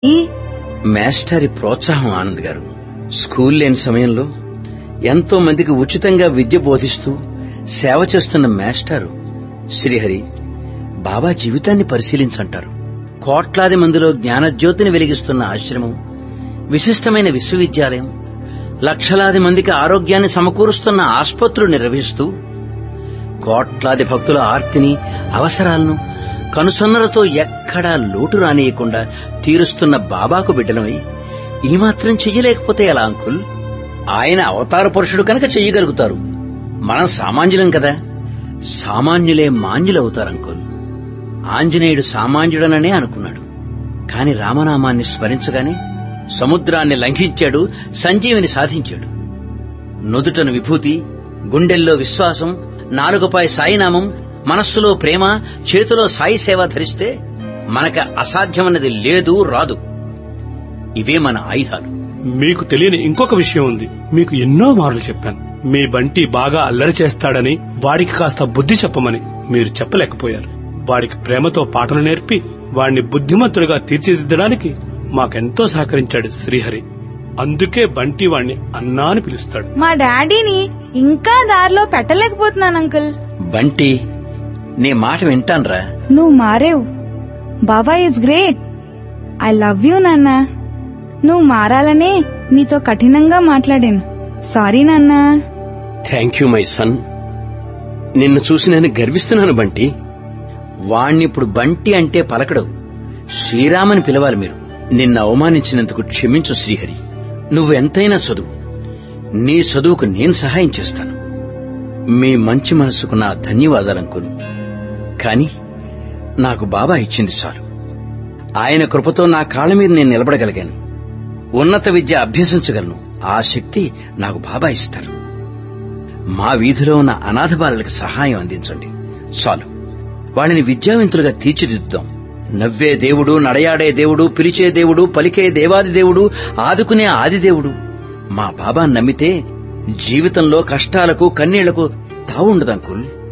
మేస్టారి ప్రోత్సాహం ఆనంద్ గారు. స్కూల్ లేని సమయంలో ఎంతో మందికి ఉచితంగా విద్య బోధిస్తూ సేవ చేస్తున్న మేస్టారు శ్రీహరి బాబా జీవితాన్ని పరిశీలించంటారు. కోట్లాది మందిలో జ్ఞానజ్యోతిని వెలిగిస్తున్న ఆశ్రమం, విశిష్టమైన విశ్వవిద్యాలయం, లక్షలాది మందికి ఆరోగ్యాన్ని సమకూరుస్తున్న ఆస్పత్రులు నిర్వహిస్తూ కోట్లాది భక్తుల ఆర్తిని, అవసరాలను కనుసన్నలతో ఎక్కడా లోటు రానియకుండా తీరుస్తున్న బాబాకు బిడ్డలమై ఈ మాత్రం చెయ్యలేకపోతే ఎలా అంకుల్? ఆయన అవతార పురుషుడు కనుక చెయ్యగలుగుతారు. మనం సామాన్యులం కదా. సామాన్యులే మాన్యులవుతారు అంకుల్. ఆంజనేయుడు సామాన్యుడననే అనుకున్నాడు. కాని రామనామాన్ని స్మరించగానే సముద్రాన్ని లంఘించాడు, సంజీవిని సాధించాడు. నుదుటను విభూతి, గుండెల్లో విశ్వాసం, నాలుకపై సాయినామం, మనస్సులో ప్రేమ, చేతిలో సాయి సేవ ధరిస్తే మనకు అసాధ్యమన్నది లేదు, రాదు. ఇవే మన ఆయుధాలు. మీకు తెలియని ఇంకొక విషయం ఉంది. మీకు ఎన్నో మార్లు చెప్పాను, మీ బంటి బాగా అల్లరి చేస్తాడని, వాడికి కాస్త బుద్ధి చెప్పమని. మీరు చెప్పలేకపోయారు. వాడికి ప్రేమతో పాటలు నేర్పి వాడిని బుద్ధిమంతుడిగా తీర్చిదిద్దడానికి మాకెంతో సహకరించాడు శ్రీహరి. అందుకే బంటి వాణ్ణి అన్నా అని పిలుస్తాడు. మా డాడీని ఇంకా దారిలో పెట్టలేకపోతున్నాను అంకుల్. బంటి, నీ మాట వింటాన్రా. నువ్వు మారేవు. బాబా is great. I love you నాన్న. నువ్వు మారాలనే నీతో కఠినంగా మాట్లాడాను. సారీ నాన్నా. Thank you my son. నిన్ను చూసి నేను గర్విస్తున్నాను బంటి. వాణ్ణిప్పుడు బంటి అంటే పలకడవు, శ్రీరామని పిలవాలి మీరు. నిన్ను అవమానించినందుకు క్షమించు శ్రీహరి. నువ్వు ఎంతైనా చదువు. నీ చదువుకు నేను సహాయం చేస్తాను. మీ మంచి మనసుకు నా ధన్యవాదాలంకులు. కాని నాకు బాబా ఇచ్చింది చాలు. ఆయన కృపతో నా కాళ్ల మీద నేను నిలబడగలిగాను. ఉన్నత విద్య అభ్యసించగలను. ఆ శక్తి నాకు బాబా ఇస్తారు. మా వీధిలో ఉన్న అనాథ బాలలకు సహాయం అందించండి చాలు. వాళ్ళని విద్యావంతులుగా తీర్చిదిద్దుదాం. నవ్వే దేవుడు, నడయాడే దేవుడు, పిలిచే దేవుడు, పలికే దేవాది దేవుడు, ఆదుకునే ఆదిదేవుడు. మా బాబాను నమ్మితే జీవితంలో కష్టాలకు, కన్నీళ్లకు తావుండదు అంకుల్.